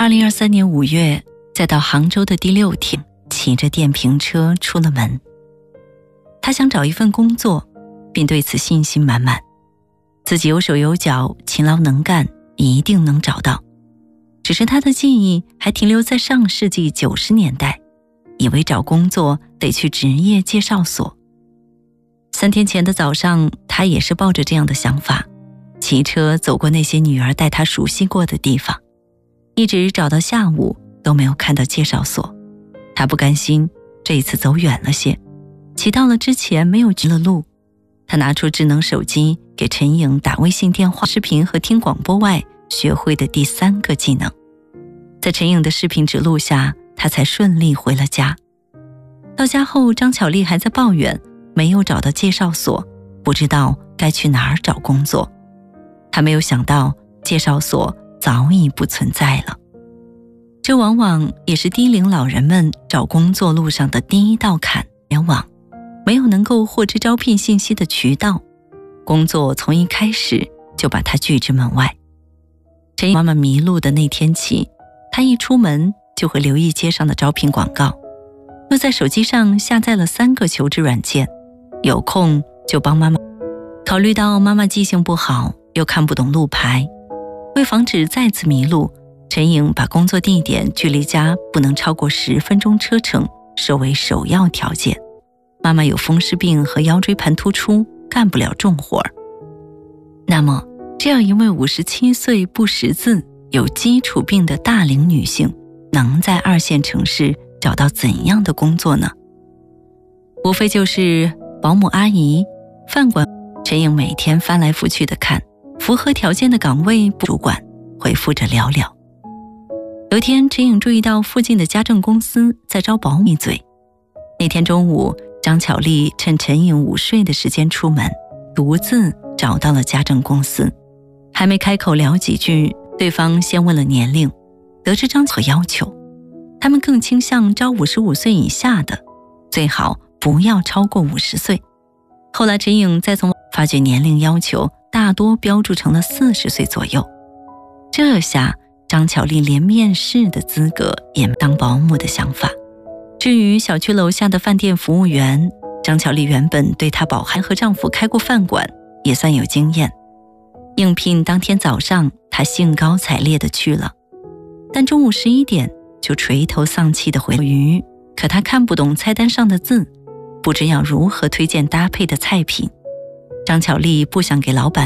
2023年5月，再到杭州的第6天，骑着电瓶车出了门。他想找一份工作，并对此信心满满，自己有手有脚，勤劳能干，一定能找到。只是他的记忆还停留在上世纪90年代，以为找工作得去职业介绍所。3天前的早上，他也是抱着这样的想法，骑车走过那些女儿带他熟悉过的地方，一直找到下午都没有看到介绍所。他不甘心，这一次走远了些，骑到了之前没有去的路。他拿出智能手机给陈颖打微信电话、视频和听广播外学会的第3个技能。在陈颖的视频指路下，他才顺利回了家。到家后，张巧丽还在抱怨没有找到介绍所，不知道该去哪儿找工作。他没有想到介绍所早已不存在了。这往往也是低龄老人们找工作路上的第一道坎，联网，没有能够获知招聘信息的渠道，工作从一开始就把他拒之门外。陈妈妈迷路的那天起，他一出门就会留意街上的招聘广告，又在手机上下载了3个求职软件，有空就帮妈妈。考虑到妈妈记性不好，又看不懂路牌，为防止再次迷路，陈颖把工作地点距离家不能超过10分钟车程设为首要条件。妈妈有风湿病和腰椎盘突出，干不了重活儿。那么这样一位57岁不识字、有基础病的大龄女性，能在2线城市找到怎样的工作呢？无非就是保姆阿姨、饭馆。陈颖每天翻来覆去的看，符合条件的岗位主管回复着寥寥。有天，陈颖注意到附近的家政公司在招保姆嘴。那天中午，张巧丽趁陈颖午睡的时间出门，独自找到了家政公司。还没开口聊几句，对方先问了年龄，得知张巧要求，他们更倾向招55岁以下的，最好不要超过50岁。后来陈颖再从发觉年龄要求大多标注成了40岁左右，这下张巧丽连面试的资格也没当保姆的想法。至于小区楼下的饭店服务员，张巧丽原本对她饱含和丈夫开过饭馆，也算有经验。应聘当天早上，她兴高采烈地去了，但中午11点就垂头丧气地回鱼，可她看不懂菜单上的字，不知要如何推荐搭配的菜品。张巧丽不想给老板